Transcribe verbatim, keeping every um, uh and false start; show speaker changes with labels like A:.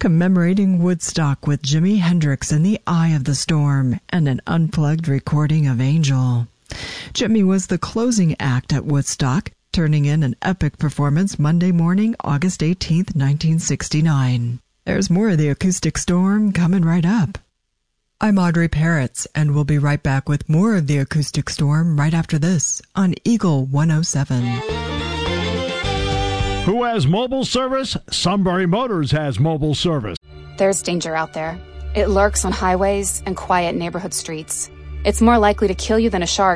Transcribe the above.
A: commemorating Woodstock with Jimi Hendrix in the Eye of the Storm and an unplugged recording of Angel. Jimi was the closing act at Woodstock, turning in an epic performance Monday morning, August eighteenth, nineteen sixty-nine. There's more of the Acoustic Storm coming right up. I'm Audrey Peretz, and we'll be right back with more of the Acoustic Storm right after this on Eagle one oh seven.
B: Who has mobile service? Sunbury Motors has mobile service.
C: There's danger out there. It lurks on highways and quiet neighborhood streets. It's more likely to kill you than a shark.